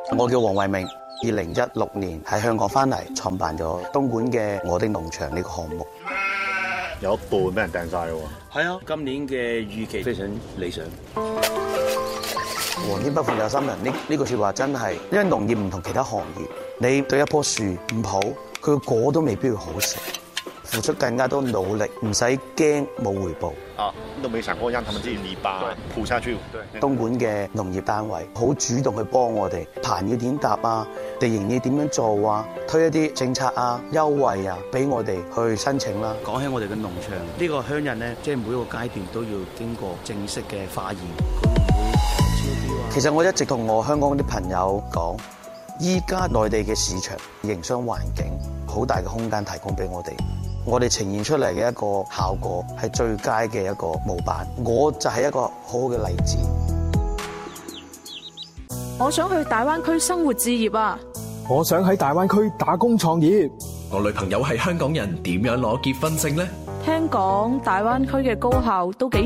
我叫黃惠明，2016年喺香港翻嚟創辦咗東莞嘅我的農場呢個項目。 有一半俾人掟晒咯喎。 係啊，今年嘅預期非常理想。 皇天不負有心人，呢句説話真係，因為農業唔同其他行業，你對一棵樹唔好，佢個果都未必會好食。付出更加多努力，唔使驚冇回報。 啊，都沒想過讓他們自己泥巴鋪下去。 東莞嘅農業單位好主動去幫我哋，棚要點搭啊，地形要點樣做啊，推一啲政策啊、優惠啊，俾我哋去申請啦。 講起我哋嘅農場，呢個鄉人咧，即係每一個階段都要經過正式嘅化驗，佢會唔會超標啊？ 其實我一直同我香港啲朋友講，依家內地嘅市場營商環境好大嘅空間提供俾我哋。我哋呈現出嚟嘅一個效果係最佳嘅一個模板，我就係一個好好嘅例子。 我想去大灣區生活置業啊！ 我想喺大灣區打工創業。 我女朋友係香港人，點樣攞結婚證呢？ 聽講大灣區嘅高校都幾